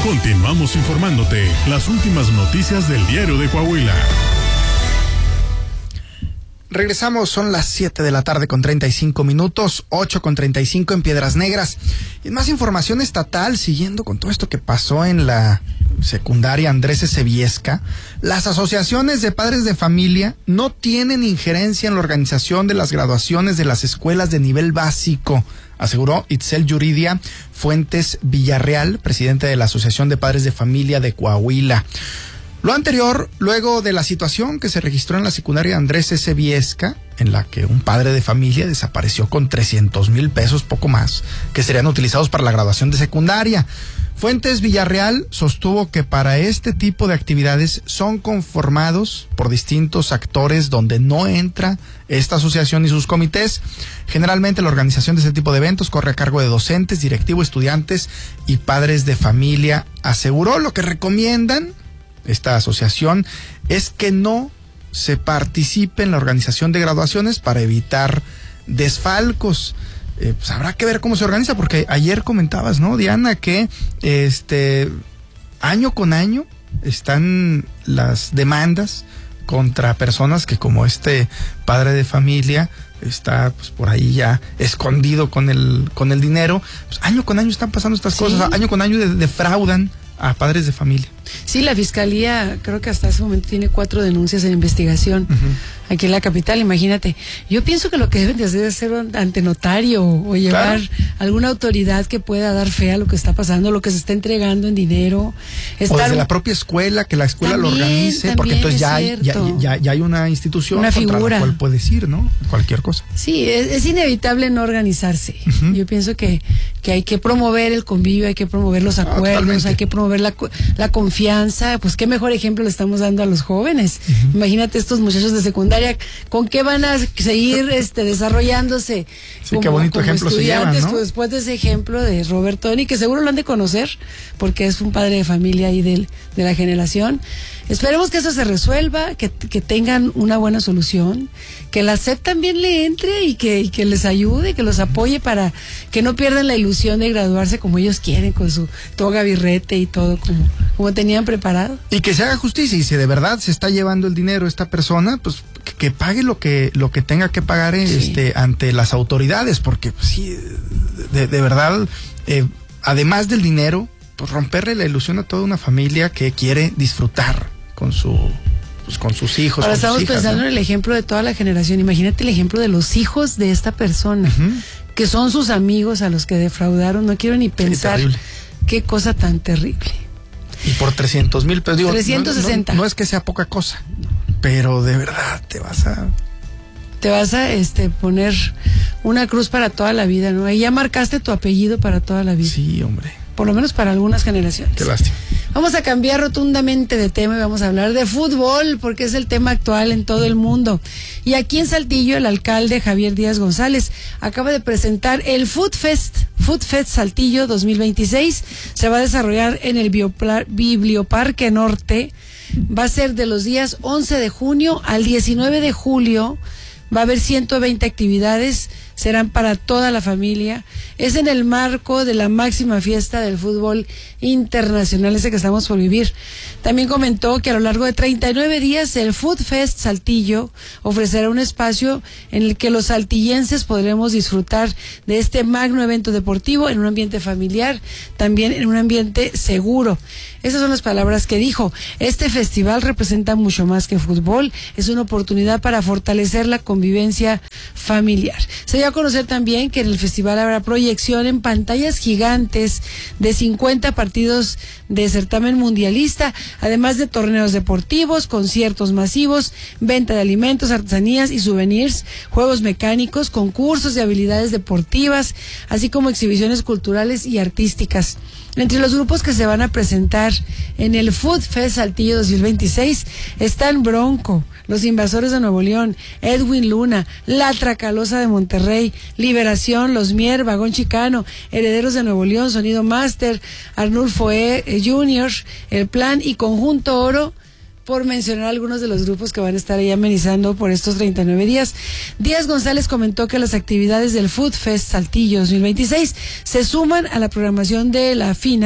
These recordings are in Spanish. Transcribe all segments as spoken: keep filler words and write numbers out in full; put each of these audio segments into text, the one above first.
Continuamos informándote las últimas noticias del Diario de Coahuila. Regresamos, son las siete de la tarde con treinta y cinco minutos, ocho con treinta y cinco en Piedras Negras. Y más información estatal, siguiendo con todo esto que pasó en la secundaria Andrés S. Viesca, las asociaciones de padres de familia no tienen injerencia en la organización de las graduaciones de las escuelas de nivel básico, aseguró Itzel Yuridia Fuentes Villarreal, presidente de la Asociación de Padres de Familia de Coahuila. Lo anterior, luego de la situación que se registró en la secundaria Andrés S. Viesca, en la que un padre de familia desapareció con trescientos mil pesos, poco más, que serían utilizados para la graduación de secundaria. Fuentes Villarreal sostuvo que para este tipo de actividades son conformados por distintos actores donde no entra esta asociación y sus comités. Generalmente la organización de este tipo de eventos corre a cargo de docentes, directivos, estudiantes y padres de familia. Aseguró lo que recomiendan esta asociación es que no se participe en la organización de graduaciones para evitar desfalcos. Eh, pues habrá que ver cómo se organiza, porque ayer comentabas, ¿no, Diana? Que este año con año están las demandas contra personas que, como este padre de familia está pues por ahí ya escondido con el con el dinero, pues año con año están pasando estas Sí. cosas, año con año de, defraudan a padres de familia. Sí, la fiscalía creo que hasta ese momento tiene cuatro denuncias en investigación uh-huh. aquí en la capital, imagínate. Yo pienso que lo que deben de hacer es ser ante notario o llevar claro. alguna autoridad que pueda dar fe a lo que está pasando, lo que se está entregando en dinero. Estar... O desde la propia escuela, que la escuela también, lo organice, porque entonces ya hay, ya, ya, ya hay una institución una contra figura. la cual puedes ir, ¿no? Cualquier cosa. Sí, es, es inevitable no organizarse. Uh-huh. Yo pienso que, que hay que promover el convivio, hay que promover los acuerdos, ah, hay que promover la, la confianza. Pues qué mejor ejemplo le estamos dando a los jóvenes. Uh-huh. Imagínate estos muchachos de secundaria, ¿con qué van a seguir este desarrollándose? Sí, como, qué bonito como ejemplo estudiantes, se llevan, ¿no? Pues después de ese ejemplo de Robert Tony, que seguro lo han de conocer, porque es un padre de familia ahí de, de la generación. Esperemos que eso se resuelva, que, que tengan una buena solución, que la S E P también le entre y que, y que les ayude, que los apoye para que no pierdan la ilusión de graduarse como ellos quieren, con su toga birrete y todo como, como tenían preparado. Y que se haga justicia, y si de verdad se está llevando el dinero esta persona, pues que, que pague lo que lo que tenga que pagar sí. este ante las autoridades, porque pues, sí, de, de verdad, eh, además del dinero, pues romperle la ilusión a toda una familia que quiere disfrutar con su pues con sus hijos. Ahora con estamos sus hijas, pensando ¿no? en el ejemplo de toda la generación. Imagínate el ejemplo de los hijos de esta persona, uh-huh. que son sus amigos a los que defraudaron. No quiero ni pensar sí, qué cosa tan terrible. Y por trescientos mil pesos, digo, trescientos sesenta. No, no, no es que sea poca cosa, pero de verdad te vas a... Te vas a este poner una cruz para toda la vida, ¿no? Y ya marcaste tu apellido para toda la vida. Sí, hombre. Por lo menos para algunas generaciones. Qué lástima. Vamos a cambiar rotundamente de tema y vamos a hablar de fútbol, porque es el tema actual en todo el mundo. Y aquí en Saltillo, el alcalde Javier Díaz González acaba de presentar el Food Fest, Food Fest Saltillo dos mil veintiséis. Se va a desarrollar en el Biopla- Biblioparque Norte. Va a ser de los días once de junio al diecinueve de julio. Va a haber ciento veinte actividades, serán para toda la familia. Es en el marco de la máxima fiesta del fútbol internacional, ese que estamos por vivir. También comentó que a lo largo de treinta y nueve días el Food Fest Saltillo ofrecerá un espacio en el que los saltillenses podremos disfrutar de este magno evento deportivo en un ambiente familiar, también en un ambiente seguro. Esas son las palabras que dijo. Este festival representa mucho más que fútbol, es una oportunidad para fortalecer la convivencia familiar. Se dio a conocer también que en el festival habrá proyección en pantallas gigantes de cincuenta partidos de certamen mundialista, además de torneos deportivos, conciertos masivos, venta de alimentos, artesanías y souvenirs, juegos mecánicos, concursos de habilidades deportivas, así como exhibiciones culturales y artísticas. Entre los grupos que se van a presentar en el Food Fest Saltillo dos mil veintiséis están Bronco, Los Invasores de Nuevo León, Edwin Luna, La Tracalosa de Monterrey, Liberación, Los Mier, Vagón Chicano, Herederos de Nuevo León, Sonido Master, Arnulfo E. Junior, El Plan y Conjunto Oro, por mencionar algunos de los grupos que van a estar ahí amenizando por estos treinta y nueve días. Díaz González comentó que las actividades del Food Fest Saltillo dos mil veintiséis se suman a la programación de la FINA,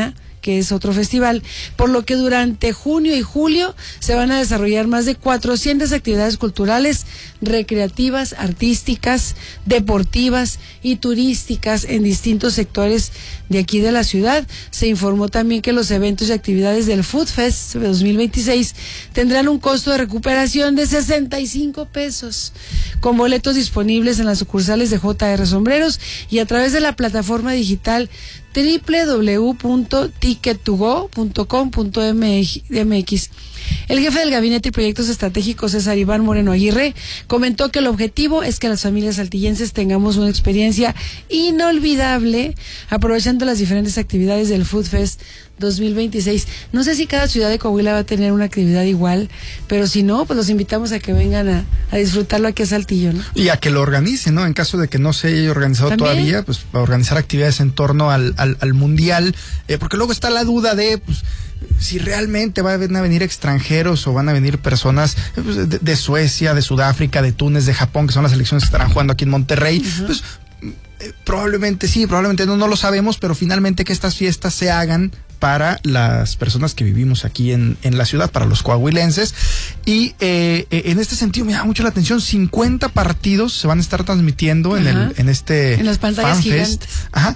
que es otro festival, por lo que durante junio y julio se van a desarrollar más de cuatrocientas actividades culturales, recreativas, artísticas, deportivas y turísticas en distintos sectores de aquí de la ciudad. Se informó también que los eventos y actividades del Food Fest dos mil veintiséis tendrán un costo de recuperación de sesenta y cinco pesos, con boletos disponibles en las sucursales de J R Sombreros y a través de la plataforma digital doble u doble u doble u punto ticket to go punto com punto m x. El jefe del Gabinete y Proyectos Estratégicos, César Iván Moreno Aguirre, comentó que el objetivo es que las familias saltillenses tengamos una experiencia inolvidable aprovechando las diferentes actividades del Food Fest dos mil veintiséis. No sé si cada ciudad de Coahuila va a tener una actividad igual, pero si no, pues los invitamos a que vengan a, a disfrutarlo aquí a Saltillo, ¿no? Y a que lo organicen, ¿no? En caso de que no se haya organizado ¿También? todavía, pues para organizar actividades en torno al, al, al Mundial, eh, porque luego está la duda de, pues, si realmente van a venir extranjeros o van a venir personas pues, de, de Suecia, de Sudáfrica, de Túnez, de Japón, que son las selecciones que estarán jugando aquí en Monterrey. Uh-huh. Pues eh, probablemente sí, probablemente no, no lo sabemos, pero finalmente que estas fiestas se hagan para las personas que vivimos aquí en, en la ciudad, para los coahuilenses. Y eh, en este sentido me llama mucho la atención, cincuenta partidos se van a estar transmitiendo en, el, en este en las pantallas gigantes. Ajá.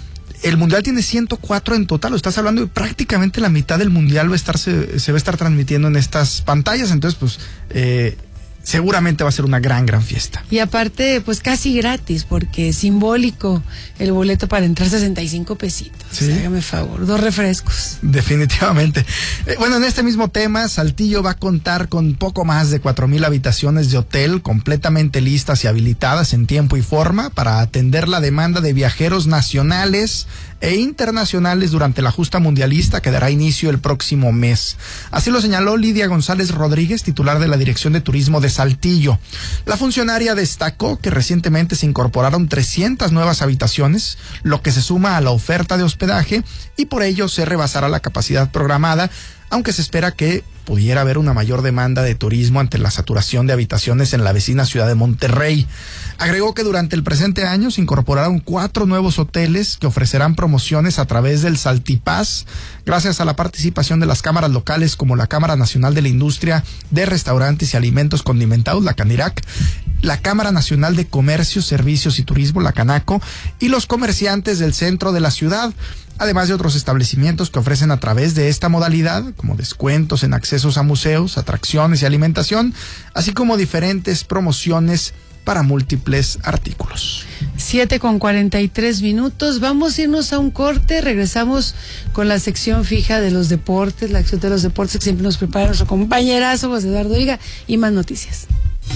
El Mundial tiene ciento cuatro en total, o estás hablando de prácticamente la mitad del Mundial va a estar, se, se va a estar transmitiendo en estas pantallas, entonces pues eh, seguramente va a ser una gran, gran fiesta. Y aparte, pues casi gratis, porque es simbólico el boleto para entrar, sesenta y cinco pesitos. ¿Sí? Hágame favor, dos refrescos. Definitivamente. Eh, bueno, en este mismo tema, Saltillo va a contar con poco más de cuatro mil habitaciones de hotel completamente listas y habilitadas en tiempo y forma para atender la demanda de viajeros nacionales e internacionales durante la justa mundialista que dará inicio el próximo mes. Así lo señaló Lidia González Rodríguez, titular de la Dirección de Turismo de Saltillo. La funcionaria destacó que recientemente se incorporaron trescientas nuevas habitaciones, lo que se suma a la oferta de hospedaje y por ello se rebasará la capacidad programada, aunque se espera que pudiera haber una mayor demanda de turismo ante la saturación de habitaciones en la vecina ciudad de Monterrey. Agregó que durante el presente año se incorporaron cuatro nuevos hoteles que ofrecerán promociones a través del Saltipaz, gracias a la participación de las cámaras locales como la Cámara Nacional de la Industria de Restaurantes y Alimentos Condimentados, la CANIRAC, la Cámara Nacional de Comercio, Servicios y Turismo, la CANACO, y los comerciantes del centro de la ciudad, además de otros establecimientos que ofrecen a través de esta modalidad, como descuentos en accesos a museos, atracciones y alimentación, así como diferentes promociones para múltiples artículos. Siete con cuarenta y tres minutos. Vamos a irnos a un corte. Regresamos con la sección fija de los deportes, la acción de los deportes que siempre nos prepara nuestro compañerazo José Eduardo Higa, y más noticias.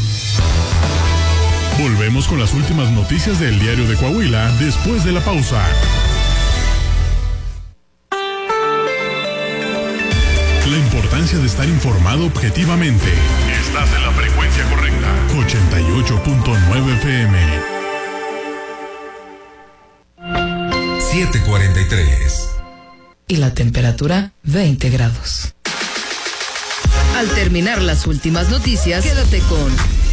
Volvemos con las últimas noticias del Diario de Coahuila después de la pausa. La importancia de estar informado objetivamente. Estás en la frecuencia correcta. ochenta y ocho punto nueve F M. siete cuarenta y tres. Y la temperatura veinte grados. Al terminar las últimas noticias, quédate con